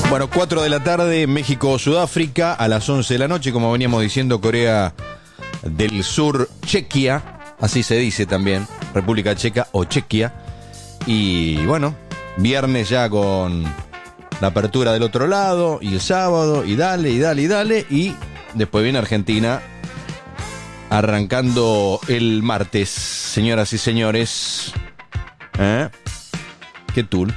Bueno, 4 de la tarde, México-Sudáfrica, a las 11 de la noche, como veníamos diciendo, Corea del Sur, Chequia, así se dice también, República Checa o Chequia. Y bueno, viernes ya con la apertura del otro lado, y el sábado, y dale, y dale, y dale, y después viene Argentina, arrancando el martes, señoras y señores. ¿Qué tool?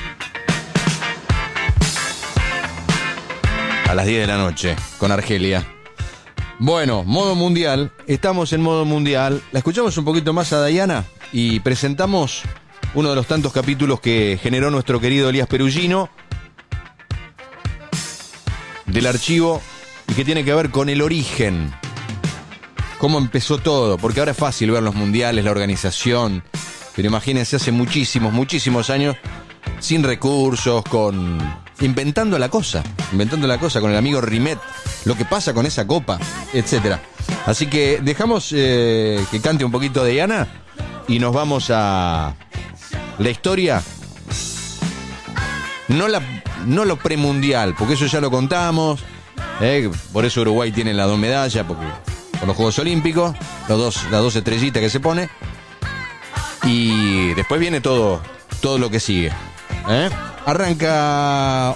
A las 10 de la noche, con Argelia. Bueno, modo mundial. Estamos en modo mundial. La escuchamos un poquito más a Dayana y presentamos uno de los tantos capítulos que generó nuestro querido Elías Perugino del archivo y que tiene que ver con el origen. Cómo empezó todo, porque ahora es fácil ver los mundiales, la organización, pero imagínense hace muchísimos años, sin recursos, inventando la cosa con el amigo Rimet, lo que pasa con esa copa, etcétera. Así que dejamos que cante un poquito de Diana y nos vamos a la historia, no lo premundial, porque eso ya lo contamos, por eso Uruguay tiene las 2 medallas, porque con los Juegos Olímpicos, las dos estrellitas que se pone, y después viene todo lo que sigue. Arranca